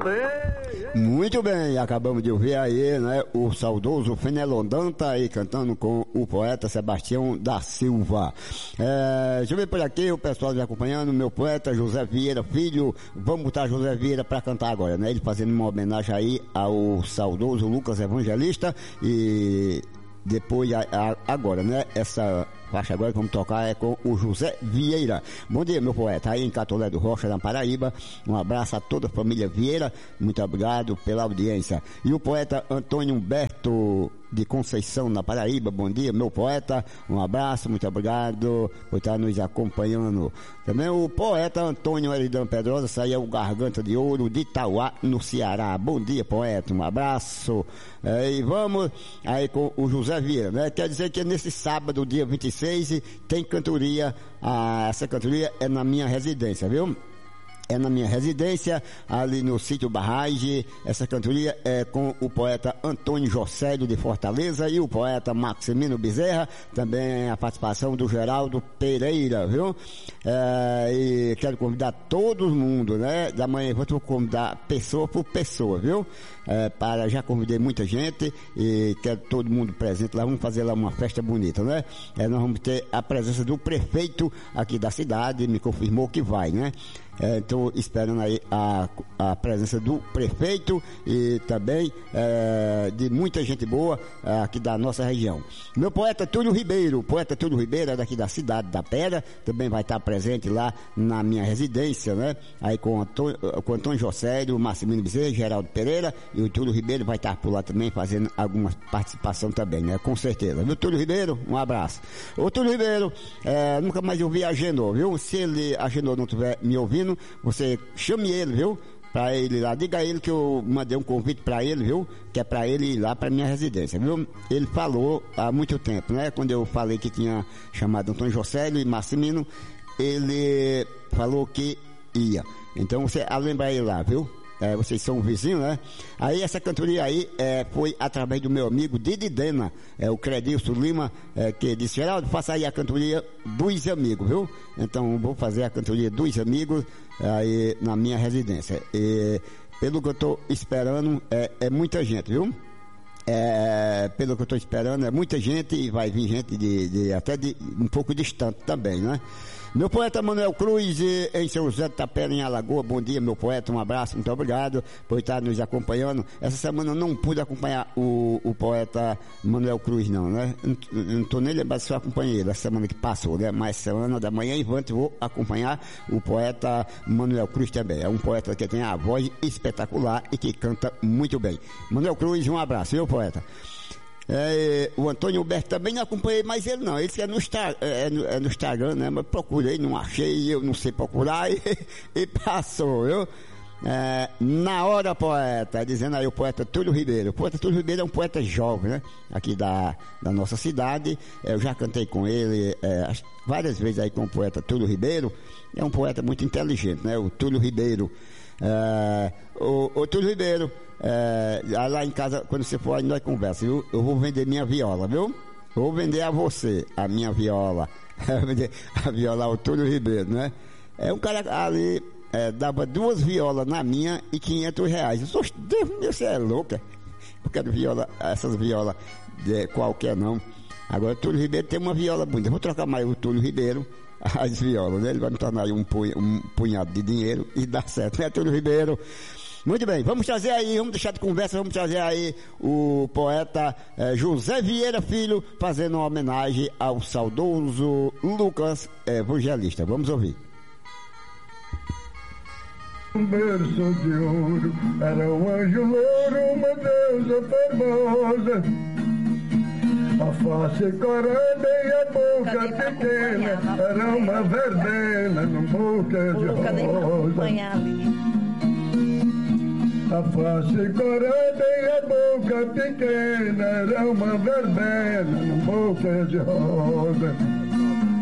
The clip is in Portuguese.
Muito bem, acabamos de ouvir aí, né, o saudoso Fenelon tá aí cantando com o poeta Sebastião da Silva. Deixa eu ver por aqui, o pessoal já acompanhando, meu poeta José Vieira Filho. Vamos botar José Vieira para cantar agora, né? Ele fazendo uma homenagem aí ao saudoso Lucas Evangelista. E depois, agora, né, essa faixa agora que vamos tocar é com o José Vieira. Bom dia, meu poeta, aí em Catolé do Rocha, na Paraíba. Um abraço a toda a família Vieira, muito obrigado pela audiência. E o poeta Antônio Humberto de Conceição, na Paraíba. Bom dia, meu poeta, um abraço, muito obrigado por estar nos acompanhando. Também o poeta Antônio Eridan Pedrosa, isso aí é o Garganta de Ouro de Itauá, no Ceará. Bom dia, poeta, um abraço. E vamos aí com o José Vieira, né? Quer dizer que nesse sábado, dia 26, tem cantoria. Essa cantoria é na minha residência, viu? É na minha residência, ali no sítio Barragem. Essa cantoria é com o poeta Antônio Jocélio de Fortaleza e o poeta Maximino Bezerra, também a participação do Geraldo Pereira, viu? E quero convidar todo mundo, né? Da manhã vou convidar pessoa por pessoa, viu? Já convidei muita gente e quero todo mundo presente lá. Vamos fazer lá uma festa bonita, né? Nós vamos ter a presença do prefeito aqui da cidade, me confirmou que vai, né? Estou esperando aí a presença do prefeito e também de muita gente boa aqui da nossa região. Meu poeta Túlio Ribeiro, o poeta Túlio Ribeiro é daqui da cidade da Pera, também vai estar presente lá na minha residência, né? Aí com Antônio Jocélio, Massimino Bezerra, Geraldo Pereira, e o Túlio Ribeiro vai estar por lá também fazendo alguma participação também, né? Com certeza. Viu, Túlio Ribeiro? Um abraço. Ô Túlio Ribeiro, nunca mais ouvi Agenor, viu? Se ele, Agenor, não estiver me ouvindo, você chame ele, viu? Pra ele ir lá, diga a ele que eu mandei um convite pra ele, viu? Que é pra ele ir lá pra minha residência, viu? Ele falou há muito tempo, né? Quando eu falei que tinha chamado Antônio Jocélio e Massimino, ele falou que ia. Então você lembra ele lá, viu? Vocês são vizinhos, né? Aí essa cantoria aí foi através do meu amigo Didi Dena, o Credilson Lima, que disse: Geraldo, faça aí a cantoria dos amigos, viu? Então vou fazer a cantoria dos amigos aí na minha residência. E pelo que eu tô esperando, é muita gente, viu? Pelo que eu tô esperando, é muita gente e vai vir gente até de um pouco distante também, né? Meu poeta Manuel Cruz, em São José de Tapera, em Alagoa. Bom dia, meu poeta, um abraço, muito obrigado por estar nos acompanhando. Essa semana eu não pude acompanhar o poeta Manuel Cruz, não, né? Não estou nem lembrado se eu acompanhei ele, a semana que passou, né? Mas semana da manhã em diante vou acompanhar o poeta Manuel Cruz também. É um poeta que tem a voz espetacular e que canta muito bem. Manuel Cruz, um abraço, viu, poeta? O Antônio Humberto também não acompanhei mais ele não, ele disse que no Instagram, né? Mas procurei, não achei, eu não sei procurar e passou, viu? Na hora, poeta, dizendo aí o poeta Túlio Ribeiro. O poeta Túlio Ribeiro é um poeta jovem, né? Aqui da nossa cidade. Eu já cantei com ele várias vezes aí com o poeta Túlio Ribeiro. É um poeta muito inteligente, né? O Túlio Ribeiro. O Túlio Ribeiro, lá em casa, quando você for aí, nós conversamos, viu? Eu vou vender minha viola, viu? Vou vender a você a minha viola. Vou vender a viola ao Túlio Ribeiro, né? Um cara ali dava 2 violas na minha e R$500. Eu sou, Deus meu, você é louca. Eu quero viola, essas violas qualquer não. Agora o Túlio Ribeiro tem uma viola bonita. Eu vou trocar mais o Túlio Ribeiro as violas, né? Ele vai me tornar aí um punhado de dinheiro e dá certo, né, Túlio Ribeiro? Muito bem, vamos trazer aí, vamos deixar de conversa, vamos trazer aí o poeta José Vieira Filho, fazendo uma homenagem ao saudoso Lucas Evangelista. Vamos ouvir. Um berço de ouro, era um anjo louro, uma deusa famosa. A face corada e a boca pequena, era uma verbena num buquê de rosa. A face corada e a boca pequena, era uma verbena num buquê de rosa.